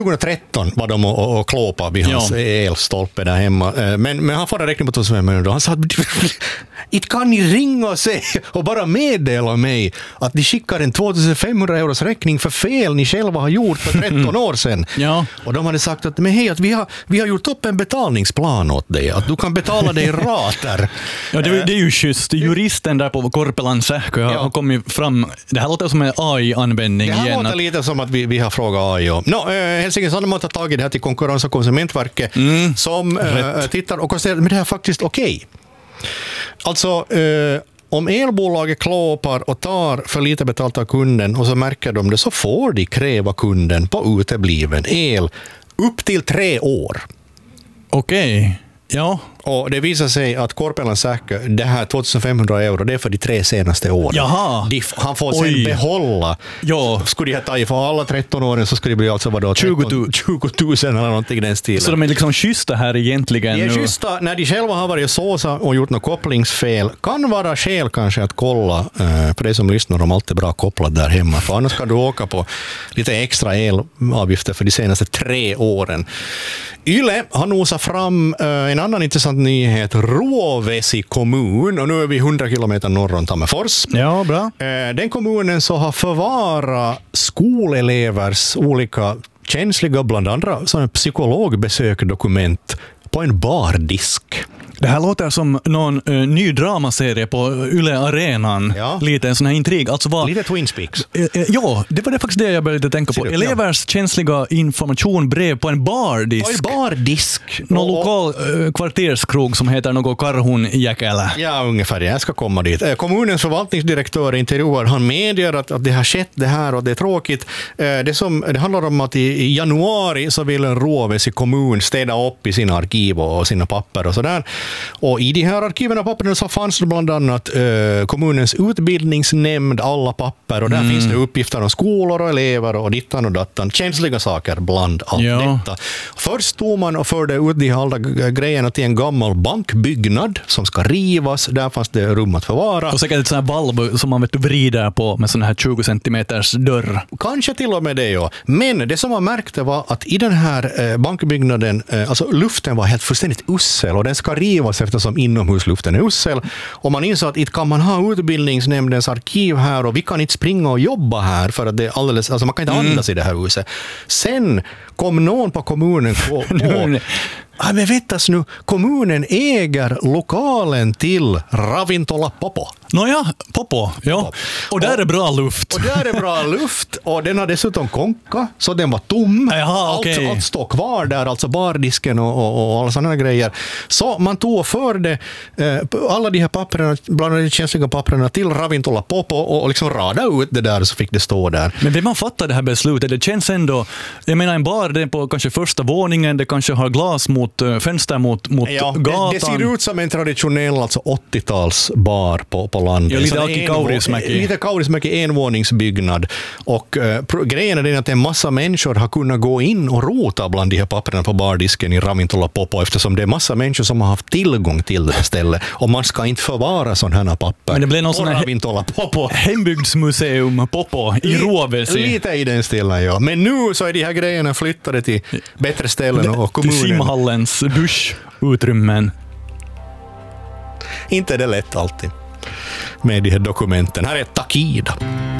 2013 var de och klåpa vid hans elstolpe där hemma. Men han får räkna på 2500 då. Han sa att inte kan ni ringa och säga och bara meddela mig att ni skickar en 2500 euros räkning för fel ni själva har gjort för 13 år sedan. Ja. Och de hade sagt att men hej, att vi har gjort upp en betalningsplan åt dig. Att du kan betala dig rater. Ja, det är ju schysst. Juristen där på Korpelan Sähkö har kommit fram. Det här låter som en AI-användning igen. Det här låter lite som att vi har frågat AI om. Helsingin Sanomat har tagit det här till Konkurrens- och konsumentverket som tittar och konstaterar att det här är faktiskt okej. Alltså, om elbolaget klåpar och tar för lite betalt av kunden och så märker de det, så får de kräva kunden på utebliven el upp till 3 år. Okej. Ja. Och det visar sig att Korpelan Sähkö, det här 2500 euro, det är för de 3 senaste åren. Jaha. Han får sen behålla. Ja. Skulle jag ta i för alla 13 åren så skulle det bli alltså vadå, 20 000 eller någonting i den stilen. Så de är liksom schyssta här egentligen? De är schyssta när de själva har varit såsa och gjort något kopplingsfel. Kan vara skäl kanske att kolla, för det som lyssnar, de alltid bra kopplat där hemma. För annars kan du åka på lite extra elavgifter för de senaste 3 åren. Yle har nosat fram en annan intressant nyhet. Rovesi kommun, och nu är vi 100 kilometer norr om Tammerfors. Ja, bra. Den kommunen så har förvarat skolelevers olika känsliga, bland andra sådana psykologbesökdokument på en bardisk. Det här låter som någon ny dramaserie på Yle Arenan. Ja. Lite en sån här intrig. Alltså lite Twin Peaks. Ja, det var det faktiskt det jag började tänka på. Elevers känsliga information brev på en bardisk. På en bardisk. Någon lokal kvarterskrog som heter något Karhunjäkälä. Ja, ungefär. Jag ska komma dit. Kommunens förvaltningsdirektör intervjuar, han medger att det har skett det här och det är tråkigt. Det handlar om att i januari så vill en Rovesi kommun städa upp i sina arkiv och sina papper och sådär. Och i de här arkiven och papperna så fanns det bland annat kommunens utbildningsnämnd, alla papper, och där finns det uppgifter om skolor och elever och dittan och dattan. Känsliga saker bland allt detta. Först tog man och förde ut de alla grejerna till en gammal bankbyggnad som ska rivas. Där fanns det rum att förvara. Och säkert ett sånt här valv som man vrider på med sån här 20 centimeters dörr. Kanske till och med det, ja. Men det som man märkte var att i den här bankbyggnaden, alltså luften var helt fullständigt ussel, och den ska rivas eftersom inomhusluften är ussel. Och man insåg att inte kan man ha utbildningsnämndens arkiv här, och vi kan inte springa och jobba här för att det är alldeles, alltså man kan inte andas i det här huset. Sen kom någon på kommunen på men vettas nu, kommunen äger lokalen till Ravintola Popo. Nåja, Popo, ja. Och där är bra luft. Och där är bra luft, och den har dessutom konka, så den var tom. Jaha, okay. Allt står kvar där, alltså bardisken och alla sådana grejer. Så man tog och förde alla de här papperna, bland de känsliga papperna, till Ravintola Popo och liksom rada ut det där, så fick det stå där. Men det man fattar det här beslutet, det känns ändå, jag menar en bar, det är på kanske första våningen, det kanske har glas mot fönster mot gatan. Det ser ut som en traditionell, alltså 80-tals bar på landet. Ja, lite Kaurismäki envåningsbyggnad. Och grejen är den att en massa människor har kunnat gå in och rota bland de här papperna på bardisken i Ravintola Popo, eftersom det är massa människor som har haft tillgång till det stället. Och man ska inte förvara sådana här papper. Men det blev någon sån här Ravintola Popo. Hembygdsmuseum Popo i Rovesi. Lite i den stilen, ja. Men nu så är de här grejerna flyttade till bättre ställen och kommunen. Till simhallens duschutrymmen. Inte är det lätt alltid med de här dokumenten. Här är Takida.